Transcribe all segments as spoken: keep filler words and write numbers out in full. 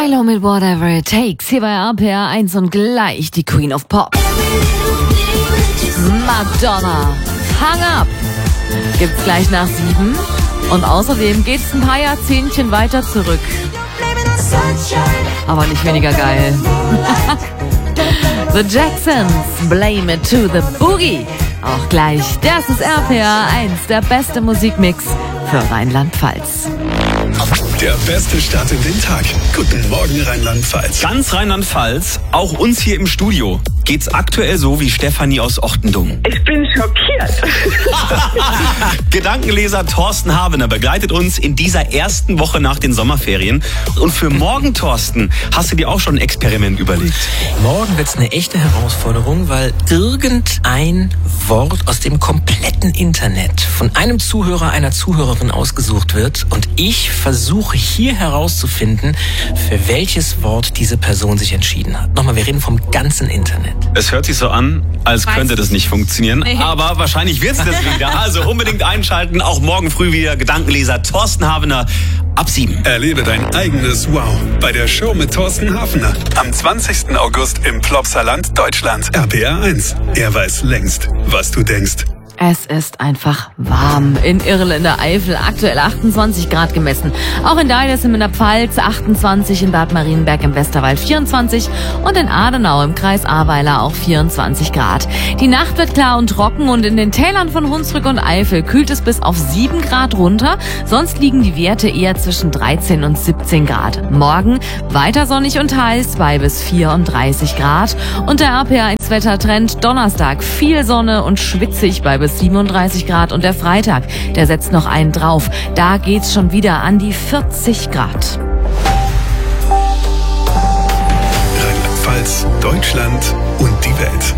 Milo mit Whatever It Takes hier bei R P R eins und gleich die Queen of Pop. Madonna, Hang Up, gibt's gleich nach sieben. Und außerdem geht's ein paar Jahrzehntchen weiter zurück. Aber nicht weniger geil. The Jacksons, Blame It to the Boogie. Auch gleich, das ist R P R eins, der beste Musikmix für Rheinland-Pfalz. Der beste Start in den Tag. Guten Morgen, Rheinland-Pfalz. Ganz Rheinland-Pfalz, auch uns hier im Studio, geht's aktuell so wie Stefanie aus Ochtendung. Ich bin schockiert. Gedankenleser Thorsten Habener begleitet uns in dieser ersten Woche nach den Sommerferien. Und für morgen, Thorsten, hast du dir auch schon ein Experiment überlegt? Morgen wird's eine echte Herausforderung, weil irgendein Wort aus dem kompletten Internet von einem Zuhörer, einer Zuhörerin ausgesucht wird. Und ich versuche hier herauszufinden, für welches Wort diese Person sich entschieden hat. Nochmal, wir reden vom ganzen Internet. Es hört sich so an, als Weiß könnte das nicht funktionieren. Nee. Aber wahrscheinlich wird's das wieder. Also unbedingt einschalten. Auch morgen früh wieder Gedankenleser Thorsten Habener ab sieben. Erlebe dein eigenes Wow bei der Show mit Thorsten Habener. Am zwanzigsten August im Plopsaland, Deutschland. R P R eins. Er weiß längst, was du denkst. Es ist einfach warm. In Irrländer Eifel aktuell achtundzwanzig Grad gemessen. Auch in Deidesheim in der Pfalz achtundzwanzig, in Bad Marienberg im Westerwald vierundzwanzig und in Adenau im Kreis Ahrweiler auch vierundzwanzig Grad. Die Nacht wird klar und trocken und in den Tälern von Hunsrück und Eifel kühlt es bis auf sieben Grad runter. Sonst liegen die Werte eher zwischen dreizehn und siebzehn Grad. Morgen weiter sonnig und heiß bei bis vierunddreißig Grad. Und der R P R eins Wettertrend Donnerstag viel Sonne und schwitzig bei bis siebenunddreißig Grad und der Freitag, der setzt noch einen drauf. Da geht's schon wieder an die vierzig Grad. Rheinland-Pfalz, Deutschland und die Welt.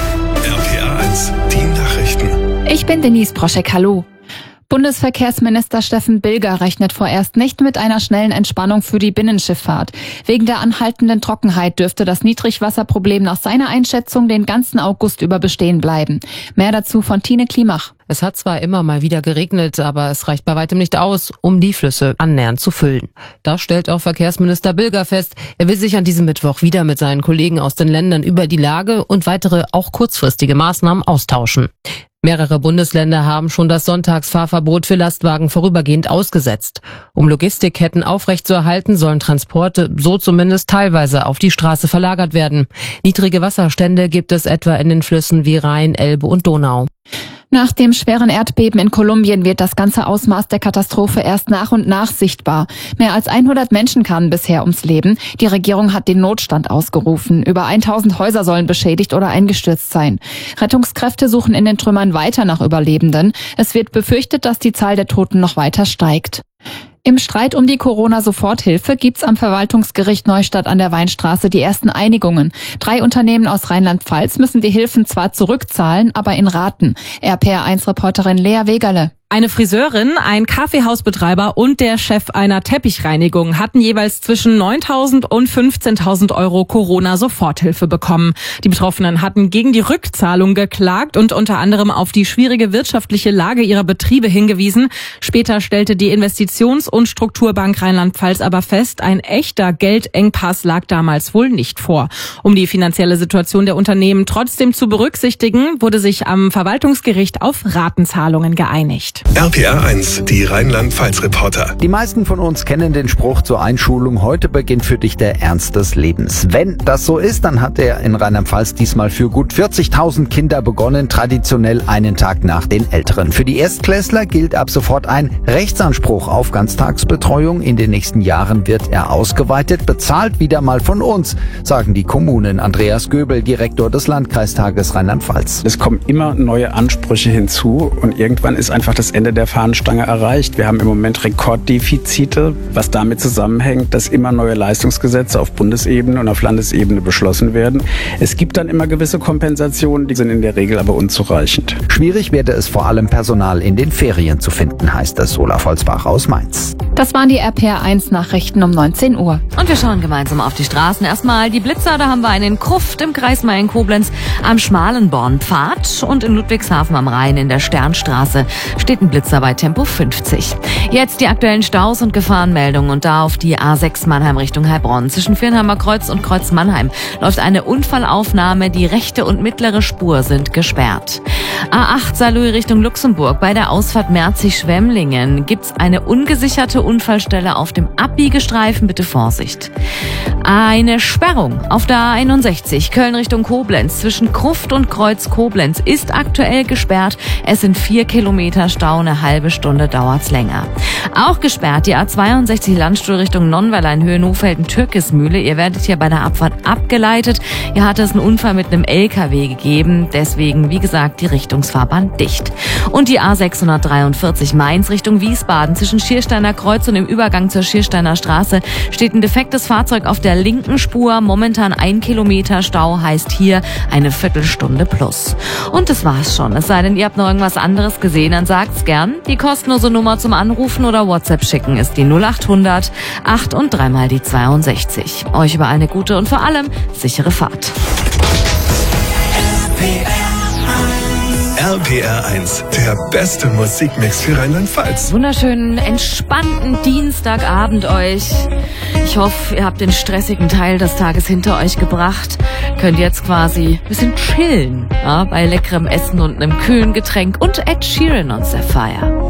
R P R eins, die Nachrichten. Ich bin Denise Broschek, hallo. Bundesverkehrsminister Steffen Bilger rechnet vorerst nicht mit einer schnellen Entspannung für die Binnenschifffahrt. Wegen der anhaltenden Trockenheit dürfte das Niedrigwasserproblem nach seiner Einschätzung den ganzen August über bestehen bleiben. Mehr dazu von Tine Klimach. Es hat zwar immer mal wieder geregnet, aber es reicht bei weitem nicht aus, um die Flüsse annähernd zu füllen. Das stellt auch Verkehrsminister Bilger fest. Er will sich an diesem Mittwoch wieder mit seinen Kollegen aus den Ländern über die Lage und weitere, auch kurzfristige Maßnahmen austauschen. Mehrere Bundesländer haben schon das Sonntagsfahrverbot für Lastwagen vorübergehend ausgesetzt. Um Logistikketten aufrechtzuerhalten, sollen Transporte, so zumindest teilweise, auf die Straße verlagert werden. Niedrige Wasserstände gibt es etwa in den Flüssen wie Rhein, Elbe und Donau. Nach dem schweren Erdbeben in Kolumbien wird das ganze Ausmaß der Katastrophe erst nach und nach sichtbar. Mehr als hundert Menschen kamen bisher ums Leben. Die Regierung hat den Notstand ausgerufen. Über tausend Häuser sollen beschädigt oder eingestürzt sein. Rettungskräfte suchen in den Trümmern weiter nach Überlebenden. Es wird befürchtet, dass die Zahl der Toten noch weiter steigt. Im Streit um die Corona-Soforthilfe gibt's am Verwaltungsgericht Neustadt an der Weinstraße die ersten Einigungen. Drei Unternehmen aus Rheinland-Pfalz müssen die Hilfen zwar zurückzahlen, aber in Raten. R P R eins Reporterin Lea Wegerle. Eine Friseurin, ein Kaffeehausbetreiber und der Chef einer Teppichreinigung hatten jeweils zwischen neuntausend und fünfzehntausend Euro Corona-Soforthilfe bekommen. Die Betroffenen hatten gegen die Rückzahlung geklagt und unter anderem auf die schwierige wirtschaftliche Lage ihrer Betriebe hingewiesen. Später stellte die Investitions- und Strukturbank Rheinland-Pfalz aber fest, ein echter Geldengpass lag damals wohl nicht vor. Um die finanzielle Situation der Unternehmen trotzdem zu berücksichtigen, wurde sich am Verwaltungsgericht auf Ratenzahlungen geeinigt. R P R eins, die Rheinland-Pfalz-Reporter. Die meisten von uns kennen den Spruch zur Einschulung: Heute beginnt für dich der Ernst des Lebens. Wenn das so ist, dann hat er in Rheinland-Pfalz diesmal für gut vierzigtausend Kinder begonnen, traditionell einen Tag nach den Älteren. Für die Erstklässler gilt ab sofort ein Rechtsanspruch auf Ganztagsbetreuung. In den nächsten Jahren wird er ausgeweitet, bezahlt wieder mal von uns, sagen die Kommunen. Andreas Göbel, Direktor des Landkreistages Rheinland-Pfalz. Es kommen immer neue Ansprüche hinzu und irgendwann ist einfach das Ende der Fahnenstange erreicht. Wir haben im Moment Rekorddefizite, was damit zusammenhängt, dass immer neue Leistungsgesetze auf Bundesebene und auf Landesebene beschlossen werden. Es gibt dann immer gewisse Kompensationen, die sind in der Regel aber unzureichend. Schwierig werde es vor allem Personal in den Ferien zu finden, heißt es. Olaf Holzbach aus Mainz. Das waren die R P R eins Nachrichten um neunzehn Uhr. Und wir schauen gemeinsam auf die Straßen. Erstmal die Blitzer, da haben wir einen in Kruft im Kreis Mayen-Koblenz am Schmalenbornpfad und in Ludwigshafen am Rhein in der Sternstraße steht Raketenblitzer bei Tempo fünfzig. Jetzt die aktuellen Staus und Gefahrenmeldungen und da auf die A sechs Mannheim Richtung Heilbronn. Zwischen Viernheimer Kreuz und Kreuz Mannheim läuft eine Unfallaufnahme. Die rechte und mittlere Spur sind gesperrt. A acht Saarlouis Richtung Luxemburg. Bei der Ausfahrt Merzig-Schwemmlingen gibt's eine ungesicherte Unfallstelle auf dem Abbiegestreifen. Bitte Vorsicht. Eine Sperrung auf der A einundsechzig Köln Richtung Koblenz zwischen Kruft und Kreuz Koblenz ist aktuell gesperrt. Es sind vier Kilometer Stau, eine halbe Stunde dauert's länger. Auch gesperrt die A zweiundsechzig Landstuhl Richtung Nonnweiler in Höhe Nohfelden-Türkismühle. Ihr werdet hier bei der Abfahrt abgeleitet. Hier hat es einen Unfall mit einem L K W gegeben. Deswegen, wie gesagt, die Richtungsfahrbahn dicht. Und die A sechshundertdreiundvierzig Mainz Richtung Wiesbaden zwischen Schiersteiner Kreuz und im Übergang zur Schiersteiner Straße steht ein defektes Fahrzeug auf der linken Spur. Momentan ein Kilometer Stau, heißt hier eine Viertelstunde plus. Und das war's schon. Es sei denn, ihr habt noch irgendwas anderes gesehen, dann sagt's gern. Die kostenlose Nummer zum Anrufen oder WhatsApp schicken ist die null acht hundert acht und dreimal die zweiundsechzig. Euch überall eine gute und vor allem sichere Fahrt. R P R eins, der beste Musikmix für Rheinland-Pfalz. Wunderschönen, entspannten Dienstagabend euch. Ich hoffe, ihr habt den stressigen Teil des Tages hinter euch gebracht. Könnt jetzt quasi ein bisschen chillen, ja, bei leckerem Essen und einem kühlen Getränk und Ed Sheeran on Sapphire.